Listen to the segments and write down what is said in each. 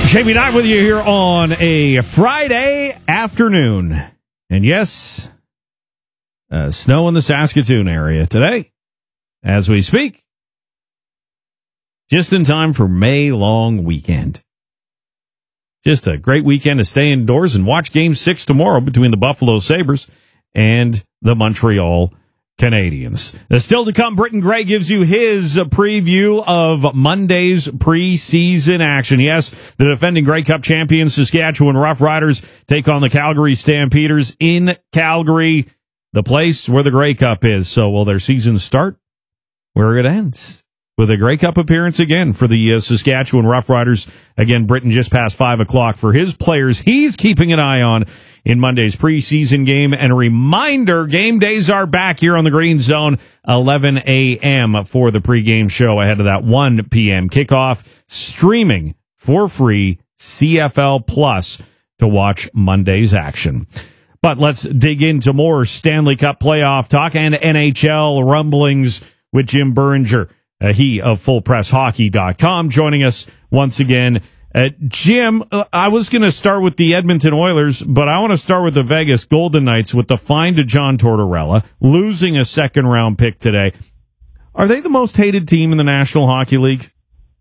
Jamie Knight with you here on a Friday afternoon. And yes, snow in the Saskatoon area today as we speak. Just in time for May long weekend. Just a great weekend to stay indoors and watch Game 6 tomorrow between the Buffalo Sabres and the Montreal Canadiens. Still to come, Britton Gray gives you his preview of Monday's preseason action. Yes, the defending Grey Cup champions Saskatchewan Roughriders take on the Calgary Stampeders in Calgary, the place where the Grey Cup is. So will their season start where it ends? With a Grey Cup appearance again for the Saskatchewan Roughriders. Again, Britton just past 5 o'clock for his players he's keeping an eye on in Monday's preseason game. And a reminder, game days are back here on the Green Zone, 11 a.m. for the pregame show ahead of that 1 p.m. kickoff. Streaming for free CFL Plus to watch Monday's action. But let's dig into more Stanley Cup playoff talk and NHL rumblings with Jim Beringer. He of FullPressHockey.com joining us once again. Jim, I was going to start with the Edmonton Oilers, but I want to start with the Vegas Golden Knights with the fine to John Tortorella, losing a second-round pick today. Are they the most hated team in the National Hockey League?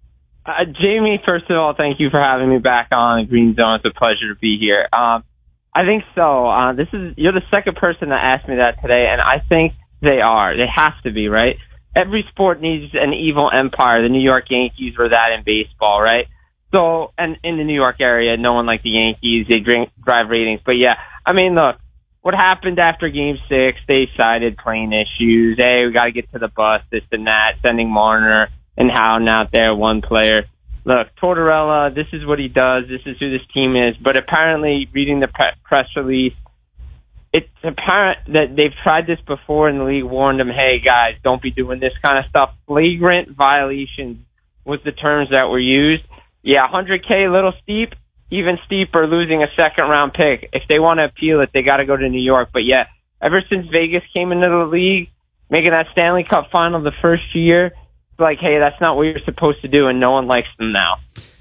Jamie, first of all, thank you for having me back on the Green Zone. It's a pleasure to be here. I think so. You're the second person that asked me that today, and I think they are. They have to be, right? Every sport needs an evil empire. The New York Yankees were that in baseball, right? So, and in the New York area, no one like the Yankees. They drive ratings. But yeah, I mean, look, what happened after Game 6, they cited plane issues. Hey, we got to get to the bus, this and that, sending Marner and Howden out there, one player. Look, Tortorella, this is what he does. This is who this team is. But apparently, reading the press release, it's apparent that they've tried this before and the league warned them, hey, guys, don't be doing this kind of stuff. Flagrant violations was the terms that were used. Yeah, $100K, a little steep, even steeper, losing a second-round pick. If they want to appeal it, they got to go to New York. But yeah, ever since Vegas came into the league, making that Stanley Cup final the first year, it's like, hey, that's not what you're supposed to do, and no one likes them now.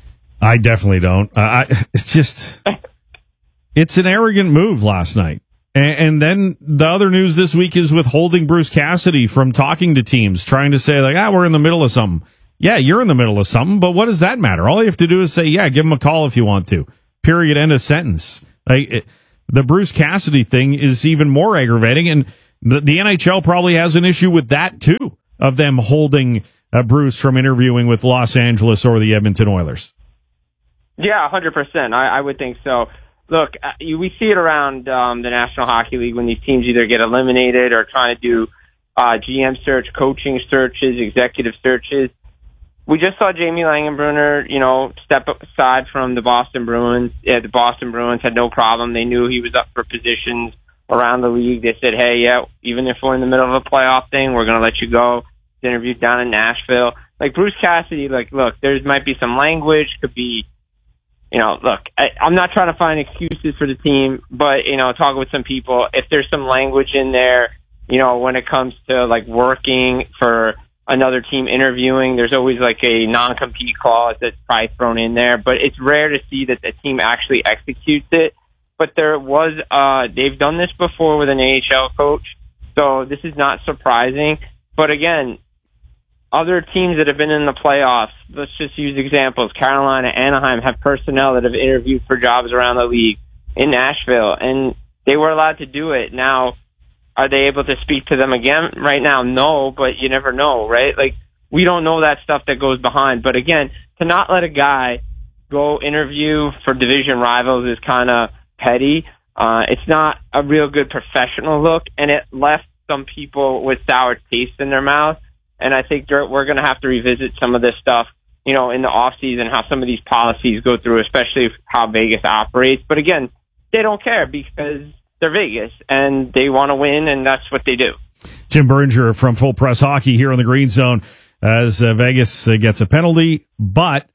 I definitely don't. It's just, it's an arrogant move last night. And then the other news this week is withholding Bruce Cassidy from talking to teams, trying to say, like, we're in the middle of something. Yeah, you're in the middle of something, but what does that matter? All you have to do is say, yeah, give him a call if you want to. Period. End of sentence. The Bruce Cassidy thing is even more aggravating, and the NHL probably has an issue with that, too, of them holding Bruce from interviewing with Los Angeles or the Edmonton Oilers. Yeah, 100%. I would think so. Look, we see it around the National Hockey League when these teams either get eliminated or trying to do GM search, coaching searches, executive searches. We just saw Jamie Langenbrunner, step aside from the Boston Bruins. Yeah, the Boston Bruins had no problem. They knew he was up for positions around the league. They said, hey, yeah, even if we're in the middle of a playoff thing, we're going to let you go. He's interviewed down in Nashville. Like Bruce Cassidy, look, there might be some language, could be, look, I'm not trying to find excuses for the team, but, talking with some people, if there's some language in there, when it comes to, like, working for another team interviewing, there's always, like, a non-compete clause that's probably thrown in there, but it's rare to see that the team actually executes it. But there was, they've done this before with an AHL coach, so this is not surprising. But again, other teams that have been in the playoffs, let's just use examples. Carolina, Anaheim have personnel that have interviewed for jobs around the league in Nashville, and they were allowed to do it. Now, are they able to speak to them again? Right now, no, but you never know, right? Like, we don't know that stuff that goes behind. But again, to not let a guy go interview for division rivals is kind of petty. It's not a real good professional look, and it left some people with sour taste in their mouth. And I think we're going to have to revisit some of this stuff, in the off season, how some of these policies go through, especially how Vegas operates. But again, they don't care because they're Vegas and they want to win, and that's what they do. Jim Beringer from Full Press Hockey here on the Green Zone as Vegas gets a penalty. But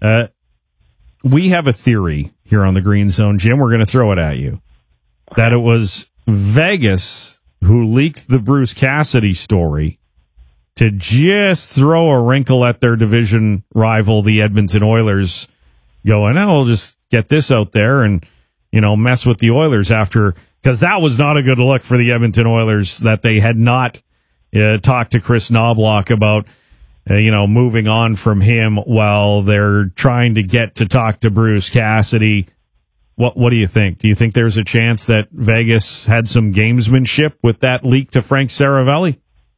we have a theory here on the Green Zone, Jim. We're going to throw it at you. That it was Vegas who leaked the Bruce Cassidy story to just throw a wrinkle at their division rival, the Edmonton Oilers, going, oh, we'll just get this out there and, mess with the Oilers after, because that was not a good look for the Edmonton Oilers that they had not talked to Chris Knobloch about, moving on from him while they're trying to get to talk to Bruce Cassidy. What do you think? Do you think there's a chance that Vegas had some gamesmanship with that leak to Frank Saravelli?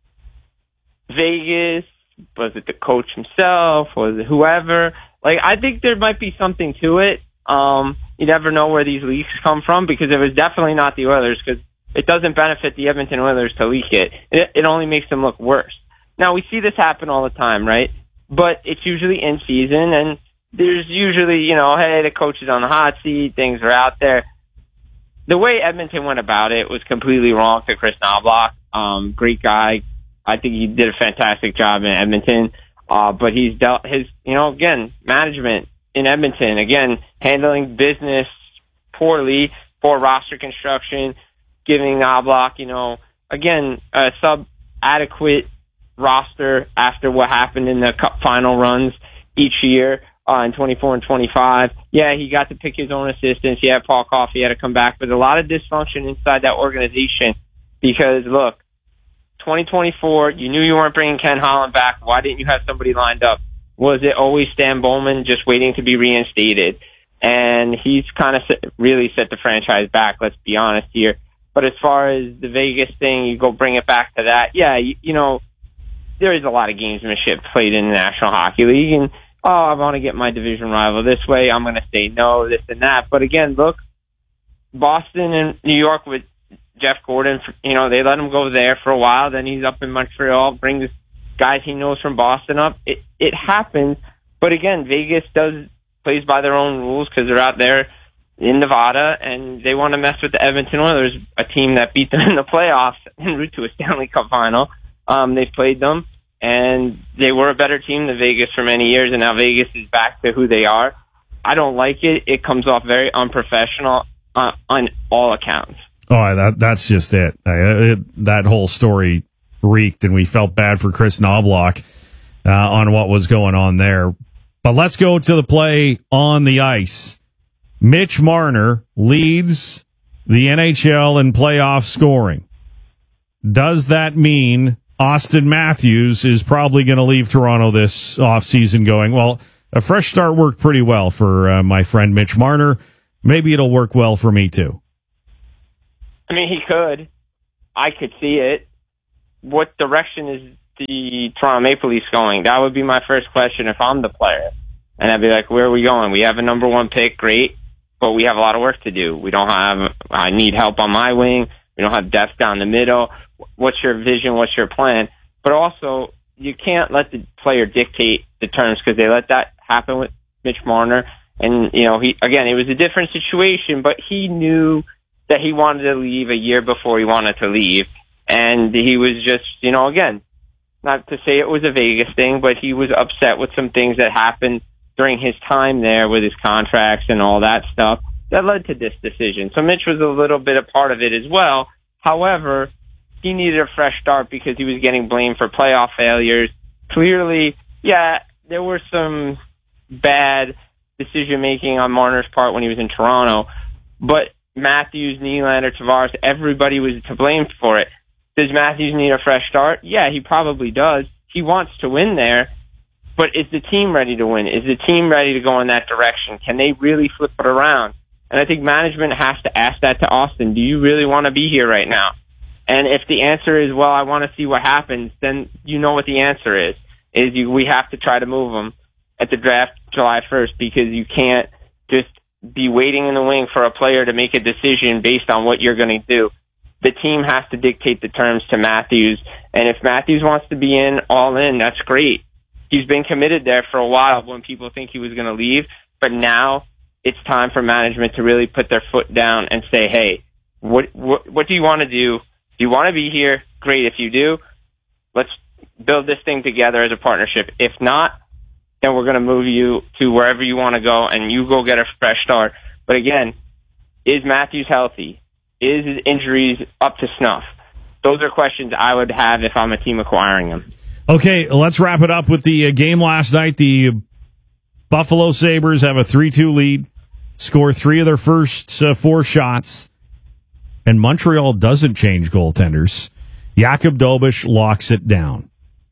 Vegas, was it the coach himself? Was it whoever? I think there might be something to it. You never know where these leaks come from, because it was definitely not the Oilers, because it doesn't benefit the Edmonton Oilers to leak it. It only makes them look worse. Now, we see this happen all the time, right? But it's usually in season, and there's usually, hey, the coach is on the hot seat, things are out there. The way Edmonton went about it was completely wrong to Chris Knobloch. Great guy. I think he did a fantastic job in Edmonton. But he's dealt his, again, management in Edmonton, again, handling business poorly, poor roster construction, giving Knobloch, again, a sub-adequate roster after what happened in the Cup final runs each year in 24 and 25. Yeah, he got to pick his own assistants. Yeah, Paul Coffey had to come back, but a lot of dysfunction inside that organization because, look, 2024, you knew you weren't bringing Ken Holland back. Why didn't you have somebody lined up? Was it always Stan Bowman just waiting to be reinstated? And he's kind of really set the franchise back, let's be honest here. But as far as the Vegas thing, you go bring it back to that. Yeah, there is a lot of gamesmanship played in the National Hockey League. And, I want to get my division rival this way. I'm going to say no, this and that. But again, look, Boston and New York with Jeff Gordon, they let him go there for a while. Then he's up in Montreal, brings guys he knows from Boston up. It happens. But again, Vegas plays by their own rules because they're out there in Nevada, and they want to mess with the Edmonton Oilers, a team that beat them in the playoffs en route to a Stanley Cup final. They've played them, and they were a better team than Vegas for many years, and now Vegas is back to who they are. I don't like it. It comes off very unprofessional on all accounts. Oh, that's just it. That whole story reeked, and we felt bad for Chris Knobloch on what was going on there. But let's go to the play on the ice. Mitch Marner leads the NHL in playoff scoring. Does that mean Auston Matthews is probably going to leave Toronto this offseason going, well, a fresh start worked pretty well for my friend Mitch Marner. Maybe it'll work well for me too. I mean, he could. I could see it. What direction is the Toronto Maple Leafs going? That would be my first question if I'm the player. And I'd be like, where are we going? We have a number one pick, great, but we have a lot of work to do. I need help on my wing. We don't have depth down the middle. What's your vision? What's your plan? But also, you can't let the player dictate the terms because they let that happen with Mitch Marner. And, it was a different situation, but he knew that he wanted to leave a year before he wanted to leave. And he was just, again, not to say it was a Vegas thing, but he was upset with some things that happened during his time there with his contracts and all that stuff that led to this decision. So Mitch was a little bit a part of it as well. However, he needed a fresh start because he was getting blamed for playoff failures. Clearly, yeah, there were some bad decision-making on Marner's part when he was in Toronto, but Matthews, Nylander, Tavares, everybody was to blame for it. Does Matthews need a fresh start? Yeah, he probably does. He wants to win there, but is the team ready to win? Is the team ready to go in that direction? Can they really flip it around? And I think management has to ask that to Auston. Do you really want to be here right now? And if the answer is, well, I want to see what happens, then you know what the answer is. We have to try to move him at the draft July 1st because you can't just be waiting in the wing for a player to make a decision based on what you're going to do. The team has to dictate the terms to Matthews. And if Matthews wants to be all in, that's great. He's been committed there for a while when people think he was going to leave. But now it's time for management to really put their foot down and say, hey, what do you want to do? Do you want to be here? Great. If you do, let's build this thing together as a partnership. If not, then we're going to move you to wherever you want to go and you go get a fresh start. But again, is Matthews healthy? Is his injuries up to snuff? Those are questions I would have if I'm a team acquiring him. Okay, let's wrap it up with the game last night. The Buffalo Sabres have a 3-2 lead, score 3 of their first 4 shots, and Montreal doesn't change goaltenders. Jakub Dobeš locks it down.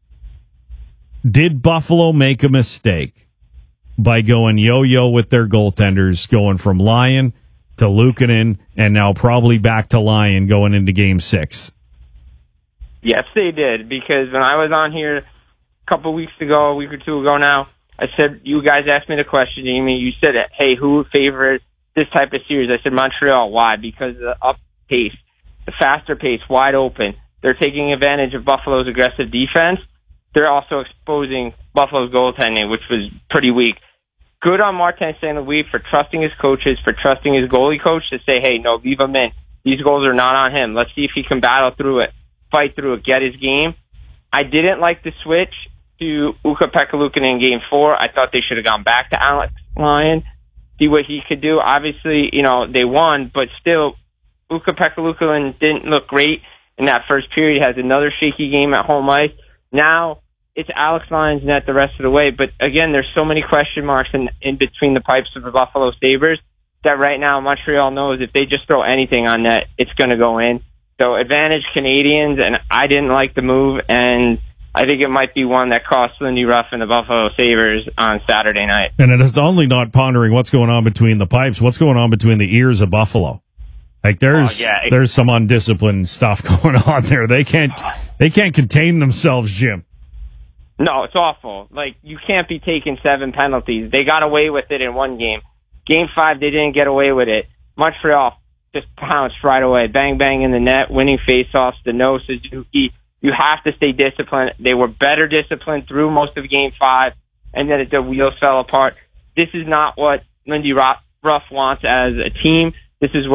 Did Buffalo make a mistake by going yo-yo with their goaltenders, going from Lyon to Luukkonen, and now probably back to Lyon going into Game 6? Yes, they did, because when I was on here a couple weeks ago, a week or two ago now, I said, you guys asked me the question, Jamie. You said, hey, who would favor this type of series? I said Montreal. Why? Because of the up pace, the faster pace, wide open. They're taking advantage of Buffalo's aggressive defense. They're also exposing Buffalo's goaltending, which was pretty weak. Good on Martin St. Louis for trusting his coaches, for trusting his goalie coach to say, hey, no, leave him in. These goals are not on him. Let's see if he can battle through it, fight through it, get his game. I didn't like the switch to Ukko-Pekka Luukkonen in Game 4. I thought they should have gone back to Alex Lyon, see what he could do. Obviously, they won, but still, Ukko-Pekka Luukkonen didn't look great in that first period. He has another shaky game at home ice. Now, it's Alex Lyon's net the rest of the way. But again, there's so many question marks in between the pipes of the Buffalo Sabres that right now Montreal knows if they just throw anything on net, it's going to go in. So advantage Canadians, and I didn't like the move, and I think it might be one that costs Lindy Ruff and the Buffalo Sabres on Saturday night. And it is only not pondering what's going on between the pipes, what's going on between the ears of Buffalo. Like there's some undisciplined stuff going on there. They can't contain themselves, Jim. No, it's awful. Like, you can't be taking 7 penalties. They got away with it in one game. Game 5, they didn't get away with it. Montreal just pounced right away. Bang, bang in the net, winning faceoffs, the no Suzuki. You have to stay disciplined. They were better disciplined through most of Game 5, and then the wheels fell apart. This is not what Lindy Ruff wants as a team. This is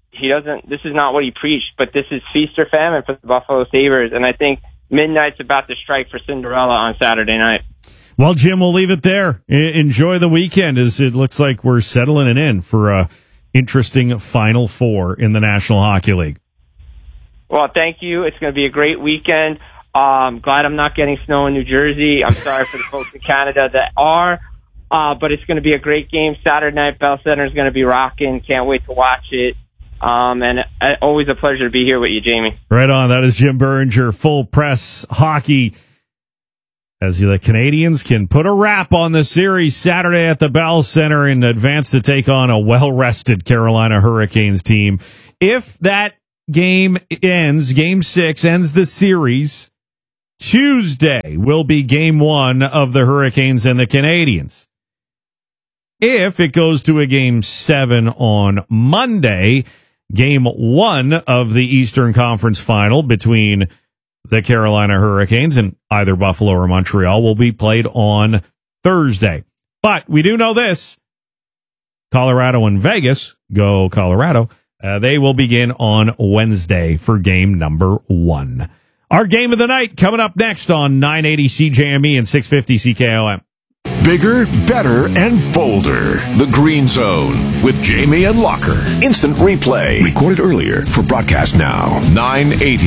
not what he preached, but this is feast or famine for the Buffalo Sabres, and I think midnight's about to strike for Cinderella on Saturday night. Well, Jim, we'll leave it there. Enjoy the weekend, as it looks like we're settling it in for a interesting Final Four in the National Hockey League. Well, thank you. It's going to be a great weekend. Glad I'm not getting snow in New Jersey. I'm sorry for the folks in Canada that are, but it's going to be a great game. Saturday night, Bell Center is going to be rocking. Can't wait to watch it. And always a pleasure to be here with you, Jamie. Right on. That is Jim Beringer, Full Press Hockey. As the Canadians can put a wrap on the series Saturday at the Bell Center in advance to take on a well-rested Carolina Hurricanes team. If that game ends, Game 6 ends the series, Tuesday will be Game 1 of the Hurricanes and the Canadians. If it goes to a Game 7 on Monday, Game 1 of the Eastern Conference Final between the Carolina Hurricanes and either Buffalo or Montreal will be played on Thursday. But we do know this. Colorado and Vegas, go Colorado, they will begin on Wednesday for game number 1. Our game of the night coming up next on 980 CJME and 650 CKOM. Bigger, better, and bolder. The Green Zone with Jamie and Locker. Instant replay. Recorded earlier for broadcast now. 980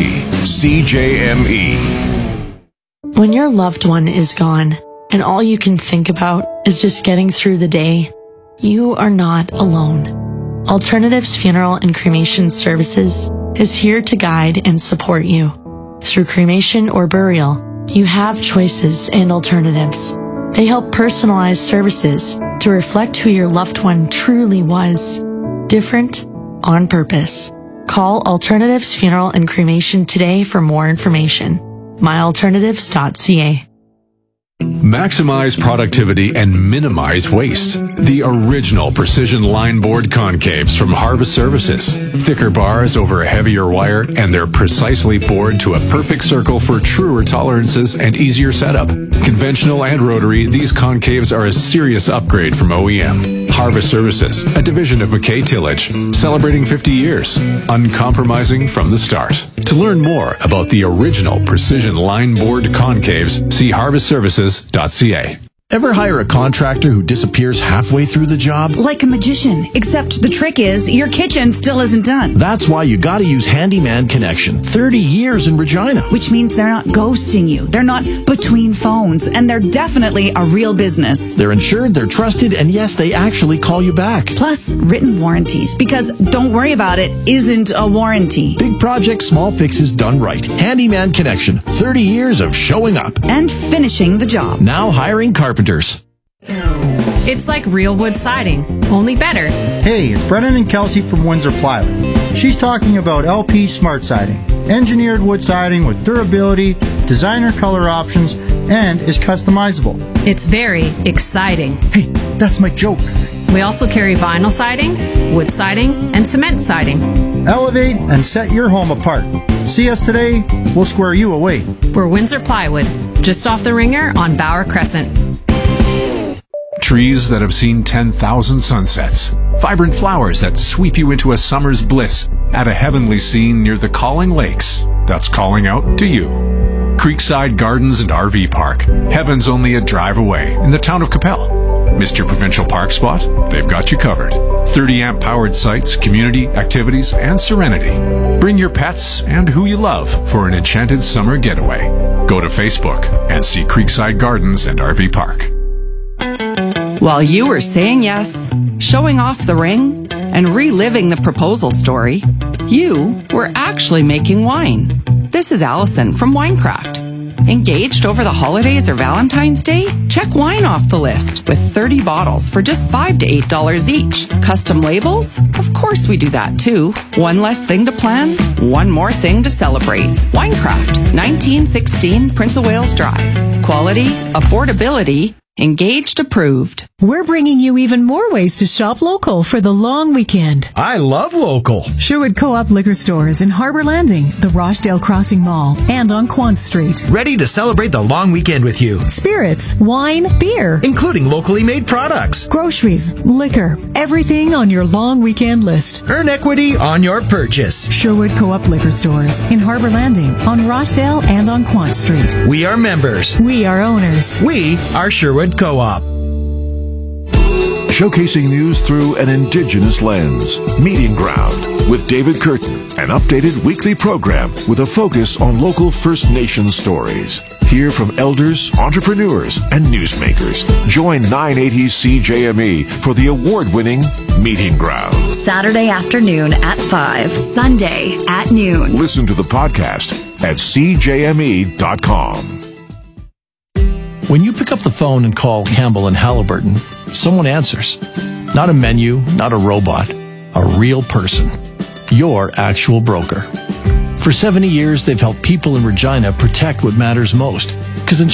CJME. When your loved one is gone and all you can think about is just getting through the day, you are not alone. Alternatives Funeral and Cremation Services is here to guide and support you. Through cremation or burial, you have choices and alternatives. They help personalize services to reflect who your loved one truly was. Different on purpose. Call Alternatives Funeral and Cremation today for more information. myalternatives.ca. Maximize productivity and minimize waste. The original precision line board concaves from Harvest Services. Thicker bars over a heavier wire, and they're precisely bored to a perfect circle for truer tolerances and easier setup. Conventional and rotary, these concaves are a serious upgrade from OEM. Harvest Services, a division of McKay Tillage, celebrating 50 years, uncompromising from the start. To learn more about the original precision line board concaves, see harvestservices.ca. Ever hire a contractor who disappears halfway through the job? Like a magician, except the trick is your kitchen still isn't done. That's why you gotta use Handyman Connection. 30 years in Regina. Which means they're not ghosting you. They're not between phones. And they're definitely a real business. They're insured, they're trusted, and yes, they actually call you back. Plus, written warranties. Because don't worry about it isn't a warranty. Big projects, small fixes done right. Handyman Connection. 30 years of showing up. And finishing the job. Now hiring carpenters. It's like real wood siding, only better. Hey, it's Brennan and Kelsey from Windsor Plywood. She's talking about LP Smart Siding. Engineered wood siding with durability, designer color options, and is customizable. It's very exciting. Hey, that's my joke. We also carry vinyl siding, wood siding, and cement siding. Elevate and set your home apart. See us today, we'll square you away. We're Windsor Plywood, just off the Ringer on Bauer Crescent. Trees that have seen 10,000 sunsets. Vibrant flowers that sweep you into a summer's bliss at a heavenly scene near the Calling Lakes that's calling out to you. Creekside Gardens and RV Park. Heaven's only a drive away in the town of Capel. Missed your provincial park spot? They've got you covered. 30-amp powered sites, community, activities, and serenity. Bring your pets and who you love for an enchanted summer getaway. Go to Facebook and see Creekside Gardens and RV Park. While you were saying yes, showing off the ring, and reliving the proposal story, you were actually making wine. This is Allison from Winecraft. Engaged over the holidays or Valentine's Day? Check wine off the list with 30 bottles for just $5 to $8 each. Custom labels? Of course we do that too. One less thing to plan, one more thing to celebrate. Winecraft, 1916 Prince of Wales Drive. Quality, affordability, Engaged approved. We're bringing you even more ways to shop local for the long weekend. I love local. Sherwood Co-op liquor stores in Harbor Landing, the Rochdale Crossing Mall, and on Quant Street. Ready to celebrate the long weekend with you. Spirits, wine, beer, including locally made products, groceries, liquor, everything on your long weekend list. Earn equity on your purchase. Sherwood Co-op liquor stores in Harbor Landing, on Rochdale, and on Quant Street. We are members. We are owners. We are Sherwood Co-op. Showcasing news through an Indigenous lens. Meeting Ground with David Curtin, an updated weekly program with a focus on local First Nations stories. Hear from elders, entrepreneurs, and newsmakers. Join 980 CJME for the award-winning Meeting Ground. Saturday afternoon at 5, Sunday at noon. Listen to the podcast at cjme.com. When you pick up the phone and call Campbell and Halliburton, someone answers. Not a menu, not a robot, a real person. Your actual broker. For 70 years, they've helped people in Regina protect what matters most. Because